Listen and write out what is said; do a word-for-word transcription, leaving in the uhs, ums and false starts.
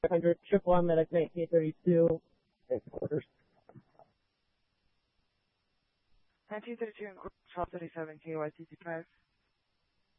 hundred, triple M medic nineteen thirty-two, quarters. nineteen thirty-two and twelve thirty-seven, K Y T T five.